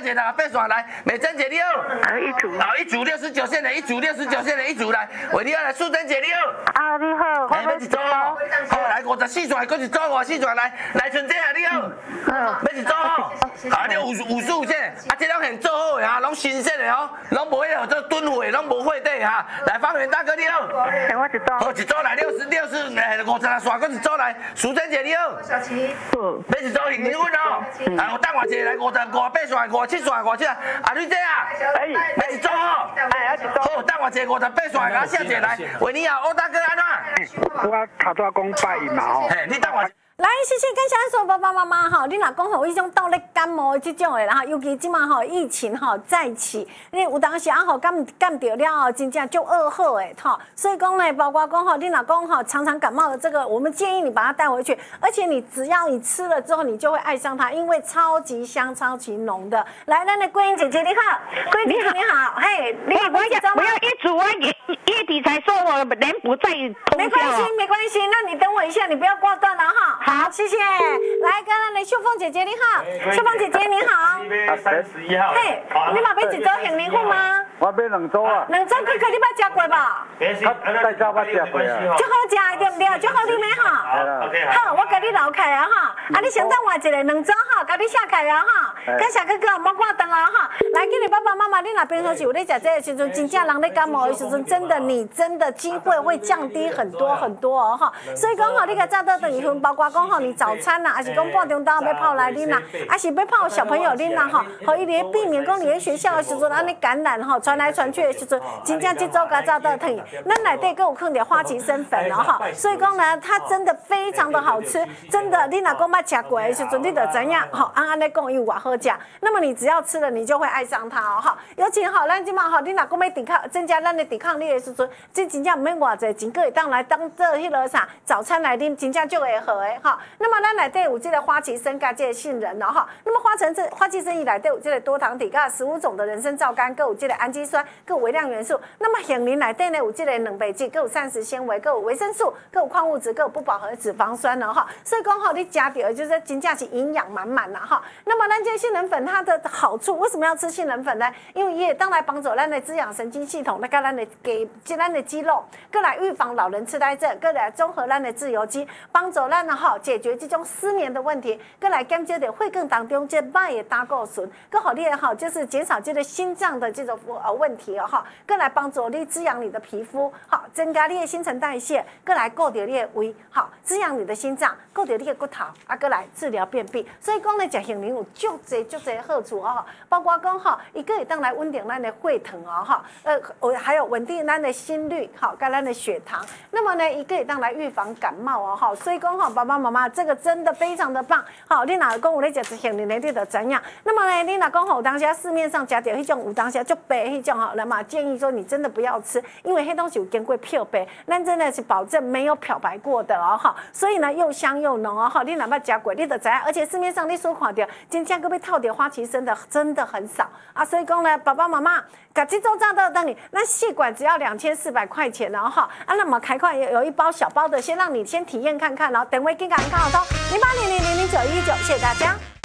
姐来，备选来，美珍姐你好。 一组。 好，一组69现的，一组69现的，一组来，喂你好来，素贞姐你好。 啊，你好， 哎，要一组哦。好，来54转，搁一组54转来，来春姐啊你好。要一组哦。啊，你55现，啊，这拢现做好的哈，拢新鲜的哦，拢无迄个做吨货，拢无货底哈。来，方圆大哥你好。 我一组。 好，一组来50刷，搁一组来，素贞姐你好。 小琪。 要一组行李阮哦。啊，我等我一下来58刷、57刷、57啊，啊女姐啊。要一组哦。好，等我一下58刷，甲写一下来，喂你好，欧大哥安怎？ 我头拄讲拜嘛吼。 嘿，你等我。 来，谢谢感谢所有爸爸妈妈哈，你若讲吼，迄种倒咧感冒的这种的啦，尤其即马吼疫情吼再起，你有当时啊吼感着了后，真正就噩耗的吼。所以讲呢，包括讲吼，你若讲吼常常感冒的这个，我们建议你把它带回去，而且你只要你吃了之后，你就会爱上它，因为超级香、超级浓的。来，咱的桂英姐姐你好，桂英姐姐你好，嘿，你我要一组，我月底才说我人不在通宵。 没关系，那你等我一下，你不要挂断了哈。好，谢谢。来，跟咱的秀凤姐姐你好，秀凤姐姐你好。 31号。 嘿，你嘛要一组杏仁粉吗？ 我买2组啊。 2组你捌食过吧？ 在家捌食过啊。 足好食对不对？足好啉的哈。好，我甲你留开啊哈。啊，你先等我一下，2组哈，甲你写开啊哈。感谢哥哥，莫挂断啊哈。来，今日爸爸妈妈，你若平常时有咧食这个时阵，真正人咧感冒的时阵，你真的机会会降低很多哦哈。所以讲吼，你甲早倒等份，包括讲吼，你早餐啦，还是讲半中昼要泡来啉啦，还是要泡小朋友啉啦哈，好，伊咧避免讲你咧学校的时阵，安尼感染吼，传来传去的时阵，真正这周甲早倒等，咱内底佫有放点花旗参粉哦哈，所以讲呢，它真的非常的好吃，真的，你若讲捌食过的时阵，你就知影吼，安尼讲伊有偌好食，那么你只要吃了，你就会爱上它哦哈。尤其吼，咱即马吼，你若讲要抵抗，增加咱的抵抗力的时阵，这真正毋免偌济钱，佫会当来当做迄落啥早餐来啉，真正就会好的哈。那么咱内底有这个花旗参甲这个杏仁哦哈。那么花旗参伊内底有这个多糖体，甲15种的人参皂苷，佫有这个氨基酸，佫有微量元素。那么杏仁内底呢有这个两倍质，佫有膳食纤维，佫有维生素，佫有矿物质，佫有不饱和脂肪酸呢哈。所以讲吼，你食到就是真正是营养满满啦哈。那么咱这杏仁粉它的好处，为什么要吃杏仁粉呢？因为也当来帮助咱的滋养神经系统，那个咱的肌肉，佫来预防老人痴呆症，佫来综合咱的自由基，帮助咱吼解决这种失眠的问题，佫来减少点血管当中这歹的胆固醇，佫好你好就是减少这个心脏的这种问题哦哈，佫来帮助你滋养你的皮肤，好增加你的新陈代谢，佫来顾到你的胃，好滋养你的心脏，顾到你的骨头，啊佫来治疗便秘。所以讲呢，食杏仁有足侪好处哦，包括讲哈，伊佫会当来稳定咱的血糖哦哈，还有稳定咱的心率，好，跟咱的血糖。那么呢，伊佫会当来预防感冒哦哈。所以讲哈，爸爸妈妈这个真的非常的棒。好，你若讲有咧食杏仁的，你就知影。那么呢，你若讲吼，当下市面上食到迄种有当下足白迄种哈，那么建议说你真的不要吃，因为迄东西有经过漂白，咱真的是保证没有漂白过的哦哈。所以呢，又香又浓哦哈，你哪怕食过，你就知影。而且市面上你所看到，真正佫要套点花旗参的，真的很少啊。所以讲呢，爸爸妈妈，甲这周炸到等你，那细管只要2400块钱，然后哈，啊，那么开款有一包小包的，先让你先体验看看，然后等会给赶快看好通08000919，谢谢大家。